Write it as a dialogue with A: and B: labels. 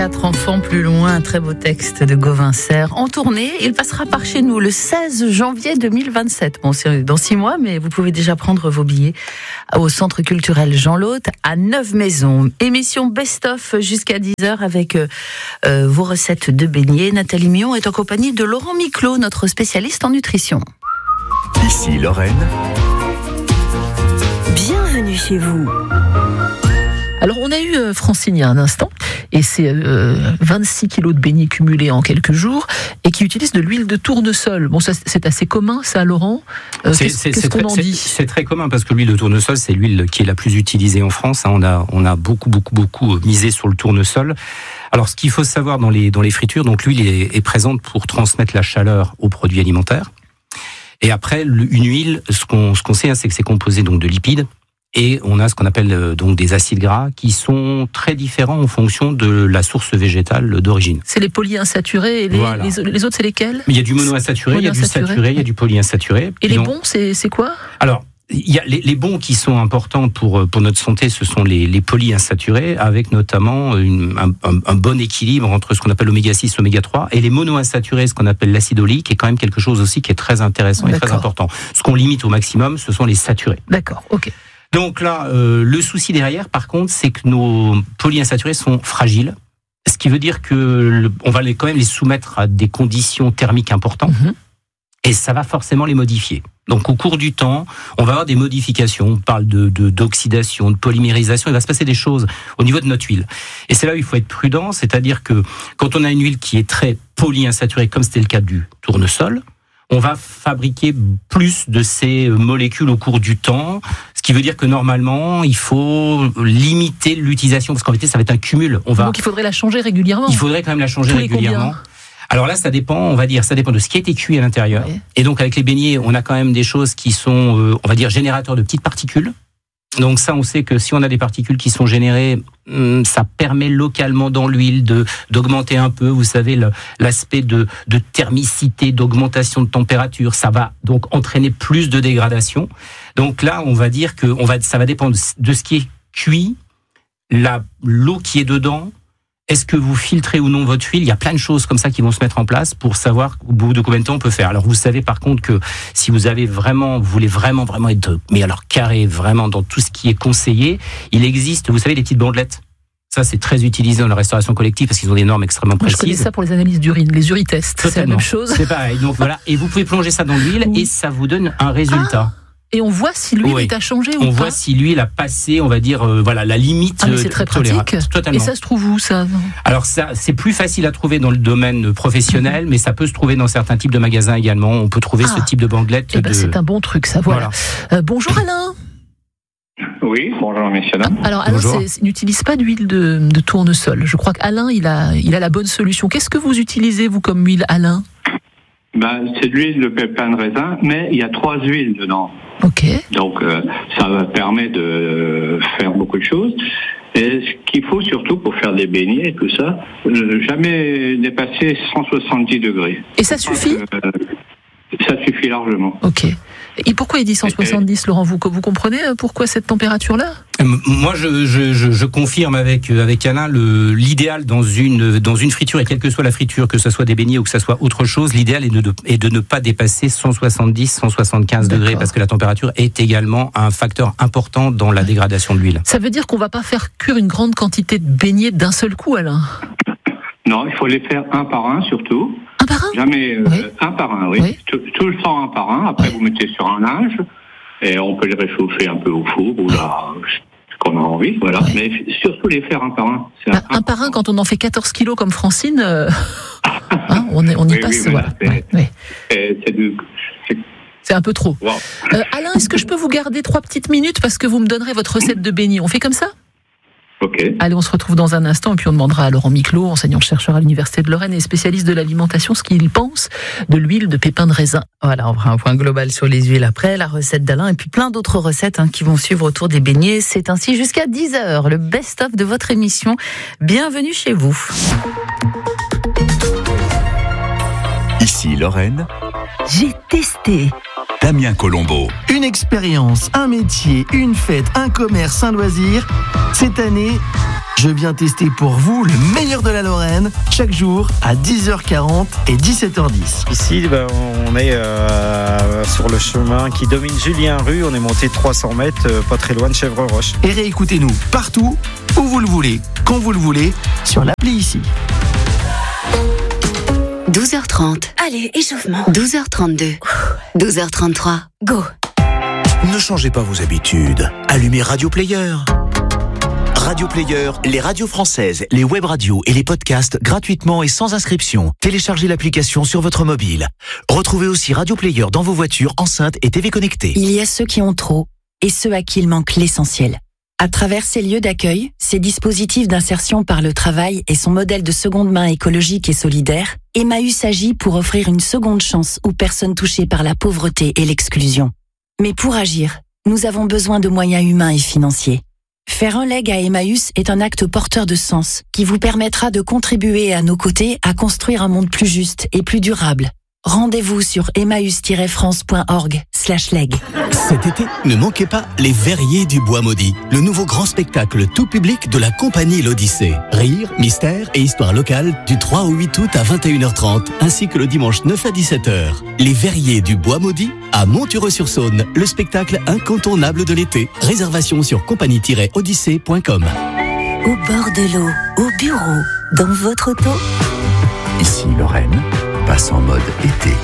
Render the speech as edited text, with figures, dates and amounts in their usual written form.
A: 4 enfants plus loin, un très beau texte de Gauvin Serre. En tournée, il passera par chez nous le 16 janvier 2027. Bon, c'est dans 6 mois, mais vous pouvez déjà prendre vos billets au Centre culturel Jean Laute à Neuve-Maisons. Émission best-of jusqu'à 10h avec vos recettes de beignets. Nathalie Mion est en compagnie de Laurent Miclot, notre spécialiste en nutrition.
B: Ici Lorraine.
C: Bienvenue chez vous.
D: Alors on a eu Francine il y a un instant, et c'est 26 kilos de beignets cumulés en quelques jours, et qui utilise de l'huile de tournesol. Bon, ça c'est assez commun, ça, Laurent. Qu'est-ce qu'on en dit ?
E: C'est très commun, parce que l'huile de tournesol, c'est l'huile qui est la plus utilisée en France. On a beaucoup misé sur le tournesol. Alors ce qu'il faut savoir dans les fritures, donc l'huile est présente pour transmettre la chaleur aux produits alimentaires. Et après, une huile, ce qu'on sait, c'est que c'est composé donc de lipides. Et on a ce qu'on appelle donc des acides gras qui sont très différents en fonction de la source végétale d'origine.
D: C'est les polyinsaturés et les autres, c'est lesquels ?
E: Il y a du monoinsaturé, il y a du saturé, il y a du polyinsaturé.
D: Et les bons, c'est quoi ?
E: Alors, il y a les bons qui sont importants pour notre santé, ce sont les polyinsaturés, avec notamment un bon équilibre entre ce qu'on appelle l'oméga 6 et l'oméga 3, et les monoinsaturés, ce qu'on appelle l'acide oléique, est quand même quelque chose aussi qui est très intéressant et très important. Ce qu'on limite au maximum, ce sont les saturés.
D: D'accord, ok.
E: Donc là, le souci derrière, par contre, c'est que nos polyinsaturés sont fragiles, ce qui veut dire que on va quand même les soumettre à des conditions thermiques importantes, et ça va forcément les modifier. Donc au cours du temps, on va avoir des modifications. On parle d'oxydation, de polymérisation. Il va se passer des choses au niveau de notre huile. Et c'est là où il faut être prudent, c'est-à-dire que quand on a une huile qui est très polyinsaturée, comme c'était le cas du tournesol, on va fabriquer plus de ces molécules au cours du temps, ce qui veut dire que normalement, il faut limiter l'utilisation, parce qu'en fait, ça va être un cumul.
D: Donc il faudrait la changer régulièrement.
E: Il faudrait quand même la changer régulièrement. Alors là, ça dépend de ce qui a été cuit à l'intérieur. Oui. Et donc avec les beignets, on a quand même des choses qui sont, on va dire, générateurs de petites particules. Donc ça, on sait que si on a des particules qui sont générées, ça permet localement dans l'huile d'augmenter un peu, vous savez, l'aspect de thermicité, d'augmentation de température. Ça va donc entraîner plus de dégradation. Donc là, on va dire que ça va dépendre de ce qui est cuit, l'eau qui est dedans. Est-ce que vous filtrez ou non votre huile ? Il y a plein de choses comme ça qui vont se mettre en place pour savoir au bout de combien de temps on peut faire. Alors vous savez par contre que si vous voulez vraiment être, mais alors carré, vraiment dans tout ce qui est conseillé, il existe, vous savez, des petites bandelettes. Ça, c'est très utilisé dans la restauration collective parce qu'ils ont des normes extrêmement précises.
D: Je connais ça pour les analyses d'urine, les uritests. Totalement. C'est la même chose.
E: C'est pareil. Donc voilà. Et vous pouvez plonger ça dans l'huile et ça vous donne un résultat.
D: Et on voit si l'huile est à changer ou pas.
E: On voit si l'huile a passé, on va dire, la limite.
D: Mais c'est très pratique.
E: Totalement.
D: Et ça se trouve où, ça ?
E: Alors ça, c'est plus facile à trouver dans le domaine professionnel, mais ça peut se trouver dans certains types de magasins également. On peut trouver ce type de bandelette.
D: C'est un bon truc, ça. Voilà. Bonjour Alain.
F: Oui, bonjour messieurs dames.
D: Alors Alain n'utilise pas d'huile de tournesol. Je crois qu'Alain, il a la bonne solution. Qu'est-ce que vous utilisez, vous, comme huile, Alain ?
F: C'est de l'huile de pépins de raisin, mais il y a 3 huiles dedans.
D: Ok.
F: Donc ça permet de faire beaucoup de choses. Et ce qu'il faut surtout pour faire des beignets et tout ça, jamais dépasser 170 degrés.
D: Et ça suffit ?
F: Ça suffit largement.
D: Ok. Et pourquoi il dit 170, Laurent ? Vous comprenez pourquoi cette température-là ?
E: Moi, je confirme avec Alain l'idéal dans une friture, et quelle que soit la friture, que ce soit des beignets ou que ce soit autre chose, l'idéal est de ne pas dépasser 170-175 degrés, parce que la température est également un facteur important dans la dégradation de l'huile. Ça
D: veut dire qu'on ne va pas faire cuire une grande quantité de beignets d'un seul coup, Alain ?
F: Non, il faut les faire un par un surtout.
D: Un par un ?
F: Jamais un par un, oui. Tout le temps un par un. Après, vous mettez sur un linge et on peut les réchauffer un peu au four ou là, qu'on a envie, voilà. Mais surtout les faire un par un.
D: Un par un, quand on en fait 14 kilos comme Francine, on y passe. Voilà. C'est un peu trop. Wow. Alain, est-ce que je peux vous garder 3 petites minutes parce que vous me donnerez votre recette de beignets ? On fait comme ça ?
F: Ok.
D: Allez, on se retrouve dans un instant et puis on demandera à Laurent Miclot, enseignant-chercheur à l'Université de Lorraine et spécialiste de l'alimentation, ce qu'il pense de l'huile de pépins de raisin.
A: Voilà, on fera un point global sur les huiles après, la recette d'Alain et puis plein d'autres recettes qui vont suivre autour des beignets. C'est ainsi jusqu'à 10h, le best-of de votre émission. Bienvenue chez vous.
B: Ici Lorraine.
C: J'ai testé.
B: Damien Colombo.
C: Une expérience, un métier, une fête, un commerce, un loisir. Cette année, je viens tester pour vous le meilleur de la Lorraine, chaque jour à 10h40 et 17h10.
G: Ici, on est sur le chemin qui domine Julien Rue. On est monté 300 mètres, pas très loin de Chèvre-Roche.
C: Et réécoutez-nous partout, où vous le voulez, quand vous le voulez, sur l'appli ici.
H: 12h30. Allez, échauffement. 12h32. 12h33. Go.
I: Ne changez pas vos habitudes. Allumez Radio Player. Radio Player, les radios françaises, les web radios et les podcasts gratuitement et sans inscription. Téléchargez l'application sur votre mobile. Retrouvez aussi Radio Player dans vos voitures, enceintes et TV connectées.
J: Il y a ceux qui ont trop et ceux à qui il manque l'essentiel. À travers ces lieux d'accueil, ces dispositifs d'insertion par le travail et son modèle de seconde main écologique et solidaire, Emmaüs agit pour offrir une seconde chance aux personnes touchées par la pauvreté et l'exclusion. Mais pour agir, nous avons besoin de moyens humains et financiers. Faire un leg à Emmaüs est un acte porteur de sens qui vous permettra de contribuer à nos côtés à construire un monde plus juste et plus durable. Rendez-vous sur emmaüs-france.org/leg.
I: Cet été, ne manquez pas les Verriers du Bois Maudit, le nouveau grand spectacle tout public de la compagnie L'Odyssée. Rire, mystère et histoire locale du 3 au 8 août à 21h30, ainsi que le dimanche 9 à 17h. Les Verriers du Bois Maudit à Montureux-sur-Saône, le spectacle incontournable de l'été. Réservation sur compagnie-odyssée.com.
J: Au bord de l'eau, au bureau, dans votre auto.
B: Ici Lorraine passe en mode été.